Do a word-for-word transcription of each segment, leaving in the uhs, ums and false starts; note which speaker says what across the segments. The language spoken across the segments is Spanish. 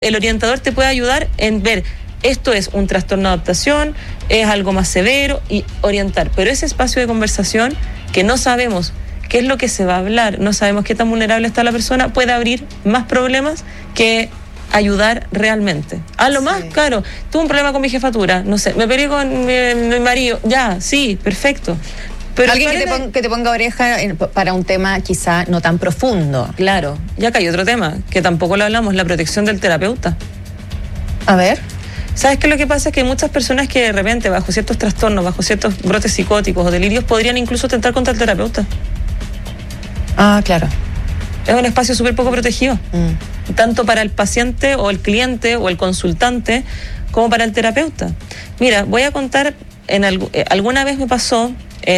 Speaker 1: El orientador te puede ayudar en ver, esto es un trastorno de adaptación, es algo más severo, y orientar. Pero ese espacio de conversación que no sabemos qué es lo que se va a hablar, no sabemos qué tan vulnerable está la persona, puede abrir más problemas que ayudar realmente. A lo sí. más, claro, tuve un problema con mi jefatura, no sé, me peleé con mi, mi marido, ya, sí, perfecto.
Speaker 2: Pero alguien que te, ponga, que te ponga oreja para un tema quizá no tan profundo.
Speaker 1: Claro, y acá hay otro tema, que tampoco lo hablamos, la protección del terapeuta.
Speaker 2: A ver.
Speaker 1: ¿Sabes qué? Lo que pasa es que hay muchas personas que de repente, bajo ciertos trastornos, bajo ciertos brotes psicóticos o delirios, podrían incluso atentar contra el terapeuta.
Speaker 2: Ah, claro.
Speaker 1: Es un espacio súper poco protegido, mm. tanto para el paciente o el cliente o el consultante, como para el terapeuta. Mira, voy a contar, en alg- eh, alguna vez me pasó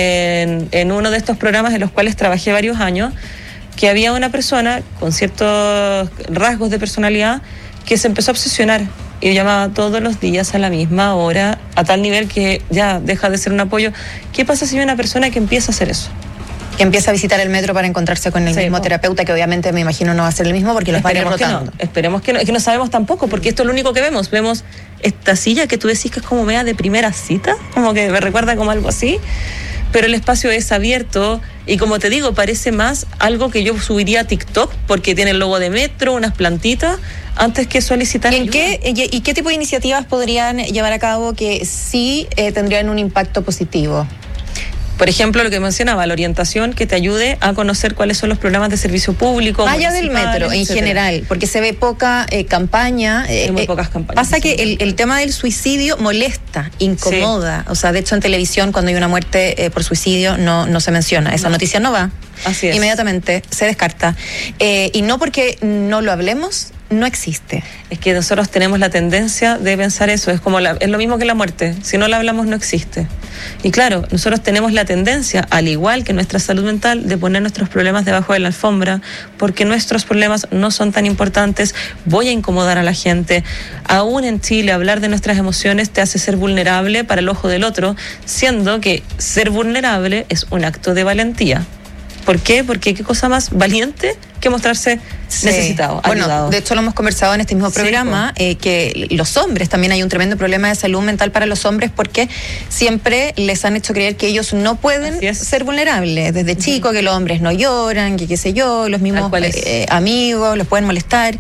Speaker 1: en, en uno de estos programas en los cuales trabajé varios años, que había una persona con ciertos rasgos de personalidad que se empezó a obsesionar y llamaba todos los días a la misma hora, a tal nivel que ya deja de ser un apoyo. ¿Qué pasa si hay una persona que empieza a hacer eso?
Speaker 2: Que empieza a visitar el metro para encontrarse con el sí, mismo pues. terapeuta, que obviamente me imagino no va a ser el mismo porque los van a ir rotando.
Speaker 1: No, esperemos que no, es que no sabemos tampoco, porque esto es lo único que vemos. Vemos esta silla que tú decís que es como media de primera cita, como que me recuerda como algo así, pero el espacio es abierto y, como te digo, parece más algo que yo subiría a TikTok porque tiene el logo de metro, unas plantitas, antes que solicitar
Speaker 2: ¿Y en
Speaker 1: ayuda.
Speaker 2: qué, y, y qué tipo de iniciativas podrían llevar a cabo que sí eh, tendrían un impacto positivo?
Speaker 1: Por ejemplo, lo que mencionaba, la orientación que te ayude a conocer cuáles son los programas de servicio público.
Speaker 2: Más allá del metro, en
Speaker 1: etcétera.
Speaker 2: general, porque se ve poca eh, campaña.
Speaker 1: Hay
Speaker 2: eh,
Speaker 1: muy
Speaker 2: eh,
Speaker 1: pocas campañas.
Speaker 2: Pasa que el, el tema del suicidio molesta, incomoda. Sí. O sea, de hecho, en televisión, cuando hay una muerte eh, por suicidio, no, no se menciona. Esa no. noticia no va.
Speaker 1: Así es.
Speaker 2: Inmediatamente se descarta. Eh, y no porque no lo hablemos, no existe.
Speaker 1: Es que nosotros tenemos la tendencia de pensar eso, es como la, es lo mismo que la muerte, si no la hablamos no existe. Y claro, nosotros tenemos la tendencia, al igual que nuestra salud mental, de poner nuestros problemas debajo de la alfombra, porque nuestros problemas no son tan importantes, voy a incomodar a la gente. Aún en Chile, hablar de nuestras emociones te hace ser vulnerable para el ojo del otro, siendo que ser vulnerable es un acto de valentía. ¿Por qué? Porque qué cosa más valiente que mostrarse sí. necesitado,
Speaker 2: bueno,
Speaker 1: ayudado.
Speaker 2: De hecho lo hemos conversado en este mismo programa, sí, eh, que los hombres, también hay un tremendo problema de salud mental para los hombres porque siempre les han hecho creer que ellos no pueden ser vulnerables. Desde uh-huh. chicos, que los hombres no lloran, que qué sé yo, los mismos eh, amigos los pueden molestar.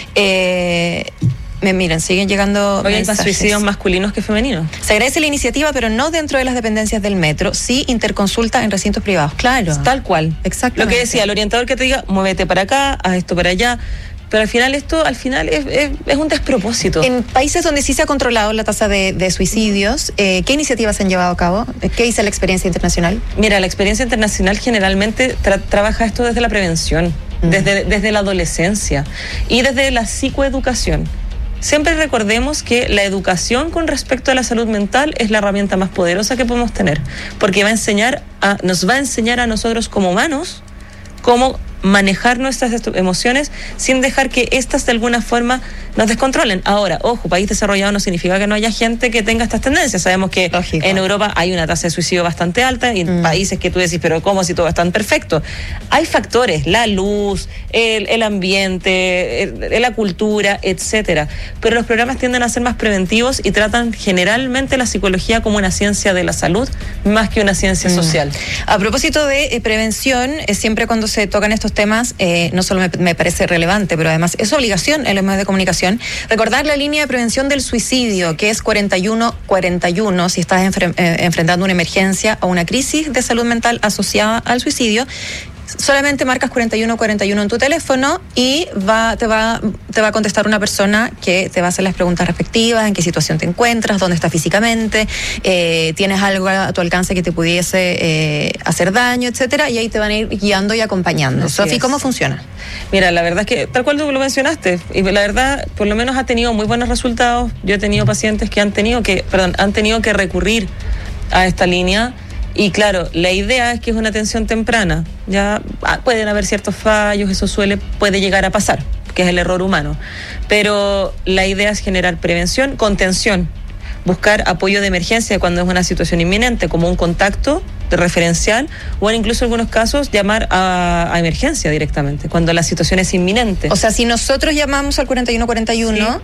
Speaker 2: Eh... Me miren, siguen llegando
Speaker 1: Hoy hay más suicidios masculinos que femeninos.
Speaker 2: Se agradece la iniciativa, pero no dentro de las dependencias del metro, sí interconsulta en recintos privados, claro.
Speaker 1: Tal cual.
Speaker 2: Exactamente.
Speaker 1: Lo que decía, el orientador que te diga, muévete para acá, haz esto para allá, pero al final esto, al final es, es, es un despropósito.
Speaker 2: En países donde sí se ha controlado la tasa de, de suicidios, eh, ¿qué iniciativas se han llevado a cabo? ¿Qué dice la experiencia internacional?
Speaker 1: Mira, la experiencia internacional generalmente tra- trabaja esto desde la prevención, uh-huh. desde, desde la adolescencia y desde la psicoeducación. Siempre recordemos que la educación con respecto a la salud mental es la herramienta más poderosa que podemos tener, porque va a enseñar a, nos va a enseñar a nosotros como humanos cómo manejar nuestras emociones sin dejar que éstas de alguna forma nos descontrolen. Ahora, ojo, país desarrollado no significa que no haya gente que tenga estas tendencias. Sabemos que Lógico. en Europa hay una tasa de suicidio bastante alta y en mm. países que tú decís, pero ¿cómo si todo es tan perfecto? Hay factores, la luz, el, el ambiente, el, la cultura, etcétera. Pero los programas tienden a ser más preventivos y tratan generalmente la psicología como una ciencia de la salud más que una ciencia mm. social.
Speaker 2: A propósito de eh, prevención, eh, siempre cuando se tocan estos temas, eh, no solo me, me parece relevante, pero además es obligación en los medios de comunicación, recordar la línea de prevención del suicidio, que es cuarenta y uno cuarenta y uno, si estás enfre- eh, enfrentando una emergencia o una crisis de salud mental asociada al suicidio. Solamente marcas cuarenta y uno cuarenta y uno en tu teléfono y va, te, va, te va a contestar una persona que te va a hacer las preguntas respectivas, en qué situación te encuentras, dónde estás físicamente, eh, tienes algo a tu alcance que te pudiese eh, hacer daño, etcétera, y ahí te van a ir guiando y acompañando. Sofi, ¿cómo funciona?
Speaker 1: Mira, la verdad es que tal cual tú lo mencionaste, y la verdad, por lo menos ha tenido muy buenos resultados. Yo he tenido pacientes que han tenido que, perdón, han tenido que recurrir a esta línea. Y claro, la idea es que es una atención temprana. Ya ah, pueden haber ciertos fallos, eso suele, puede llegar a pasar, que es el error humano. Pero la idea es generar prevención, contención, buscar apoyo de emergencia cuando es una situación inminente, como un contacto referencial, o en incluso algunos casos llamar a, a emergencia directamente, cuando la situación es inminente.
Speaker 2: O sea, si nosotros llamamos al cuarenta y uno cuarenta y uno,